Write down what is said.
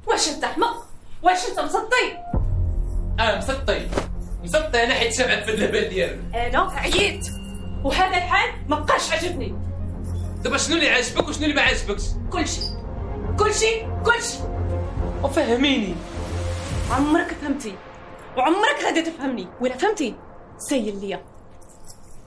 واش انت احمق؟ واش انت مسطي؟ مسطي انا حيت شبعت في اللبن ديالك. انا عييت وهذا الحال ما بقاش عجبني. دابا شنو اللي عاجبك وشنو اللي ما عاجبكش؟ كلشي. وفهميني. عمرك فهمتي وعمرك غادي تفهمني، ولا فهمتي سيل ليا.